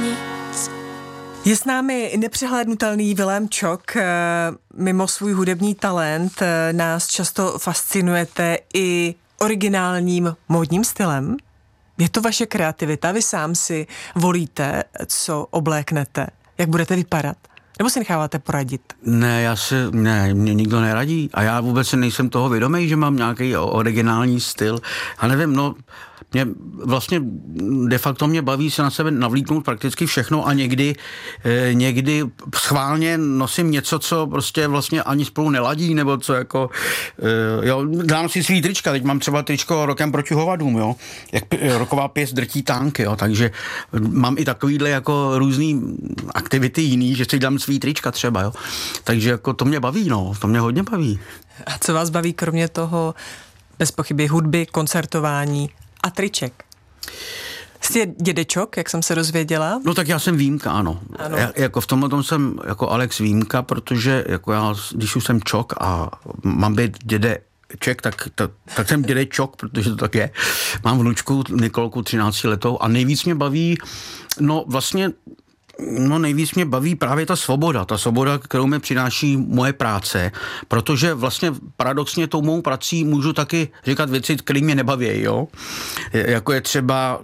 nic. Je s námi nepřehlédnutelný Vilém Čok. Mimo svůj hudební talent nás často fascinujete i originálním módním stylem. Je to vaše kreativita? Vy sám si volíte, co obléknete, jak budete vypadat? Nebo si necháváte poradit? Ne, mě nikdo neradí a já vůbec nejsem toho vědomý, že mám nějaký originální styl. A nevím, mě vlastně de facto mě baví se na sebe navlíknout prakticky všechno a někdy schválně nosím něco, co prostě vlastně ani spolu neladí, nebo co jako, jo, dám si svý trička, teď mám třeba tričko Rokem proti hovadům, jo, jak roková pěst drtí tanky, jo, takže mám i takovýhle jako různý aktivity jiný, že si dám svý trička třeba, jo, takže jako to mě baví, to mě hodně baví. A co vás baví kromě toho bez pochyby hudby, koncertování a triček? Jste dědečok, jak jsem se dozvěděla? No tak já jsem výjimka, ano. Jako v tomhle tom jsem jako Alex výjimka, protože jako já, když už jsem čok a mám být dědeček, tak jsem dědečok, protože to tak je. Mám vnučku Nikolku 13 letou a nejvíc mě baví, nejvíc mě baví právě ta svoboda, kterou mi přináší moje práce, protože vlastně paradoxně tou mou prací můžu taky říkat věci, které mě nebaví, jo. Jako je třeba,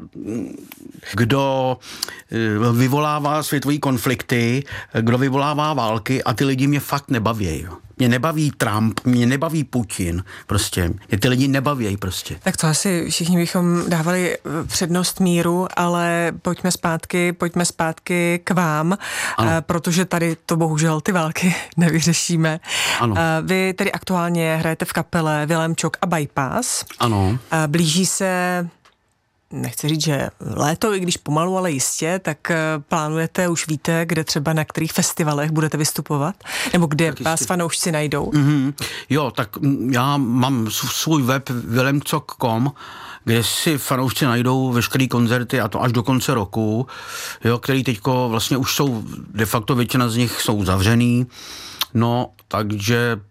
kdo vyvolává světové konflikty, kdo vyvolává války a ty lidi mě fakt nebaví, jo. Mě nebaví Trump, mě nebaví Putin, prostě. Mě ty lidi nebaví prostě. Tak to asi všichni bychom dávali přednost míru, ale pojďme zpátky k vám, protože tady to bohužel ty války nevyřešíme. Ano. Vy tedy aktuálně hrajete v kapele Vilém Čok a Bypass. Ano. Blíží se, nechci říct, že léto, i když pomalu, ale jistě, tak plánujete, už víte, kde třeba na kterých festivalech budete vystupovat? Nebo kde vás fanoušci najdou? Mm-hmm. Jo, tak já mám svůj web vilemcok.com, kde si fanoušci najdou veškeré koncerty a to až do konce roku, jo, který teďko vlastně už jsou, de facto většina z nich jsou zavřený, takže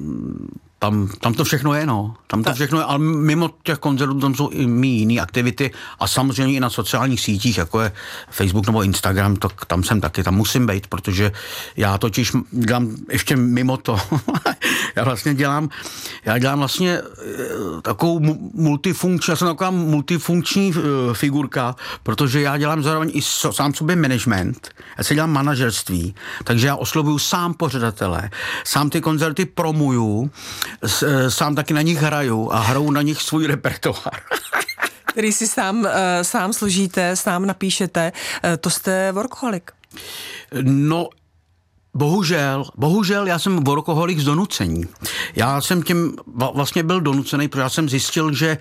tam to všechno je, Tam to všechno je, ale mimo těch koncertů tam jsou i mý jiný aktivity a samozřejmě i na sociálních sítích, jako je Facebook nebo Instagram, tam jsem taky, tam musím být, protože já totiž dělám ještě mimo to. Já dělám vlastně takovou multifunkční, já jsem taková multifunkční figurka, protože já dělám zároveň i sám sobě management, já se dělám manažerství, takže já oslovuju sám pořadatele, sám ty koncerty promuju, sám taky na nich hraju a hraju na nich svůj repertoár. Který si sám složíte, sám napíšete, to jste workoholik. No, bohužel já jsem workoholik z donucení. Já jsem tím vlastně byl donucený, protože já jsem zjistil, že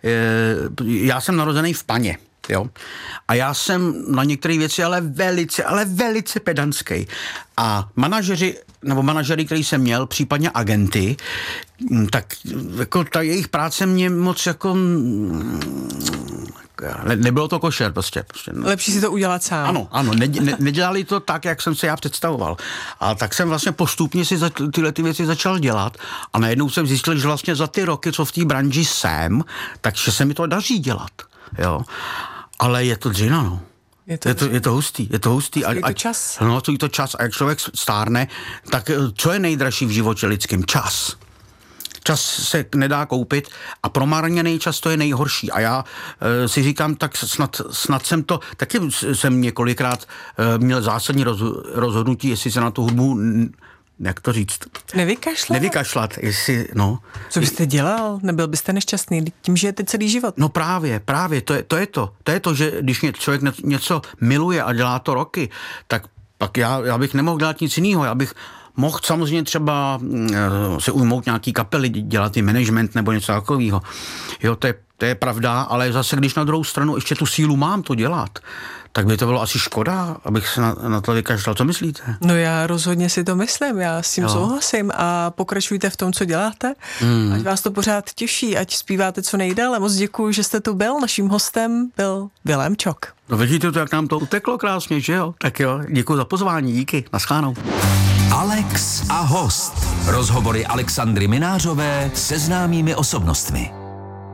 já jsem narozený v Paně. Jo? A já jsem na některé věci ale velice pedantský. A manažeři, který jsem měl, případně agenty, tak jako ta jejich práce mě moc jako nebylo to košer prostě. Lepší si to udělat sám. Ano, nedělali to tak, jak jsem se já představoval. A tak jsem vlastně postupně si tyhle ty věci začal dělat a najednou jsem zjistil, že vlastně za ty roky, co v té branži jsem, takže se mi to daří dělat. Jo. Ale je to dřina, Je to hustý. Stojí to čas. Stojí to čas. A jak člověk stárne, tak co je nejdražší v životě lidským? Čas. Čas se nedá koupit a promarněný čas to je nejhorší. A já si říkám, tak snad jsem to, taky jsem několikrát měl zásadní rozhodnutí, jestli se na tu hudbu, jak to říct? Nevykašlat, jestli, Co byste dělal? Nebyl byste nešťastný tím, že je teď celý život? No právě, to je to, že když člověk něco miluje a dělá to roky, tak pak já bych nemohl dělat nic jiného, já bych mohl samozřejmě třeba se ujmout nějaký kapely, dělat i management nebo něco takového. Jo, to je pravda, ale zase, když na druhou stranu ještě tu sílu mám to dělat, tak by to bylo asi škoda, abych se na to vykašlal. Co myslíte? No já rozhodně si to myslím, já s tím souhlasím a pokračujte v tom, co děláte. Ať vás to pořád těší, ať zpíváte co nejdéle. Moc děkuji, že jste tu byl. Naším hostem byl Vilém Čok. No vidíte to, jak nám to uteklo krásně, že jo? Tak jo, děkuji za pozvání, díky, naschledanou. Alex a host. Rozhovory Alexandry Minářové se známými osobnostmi.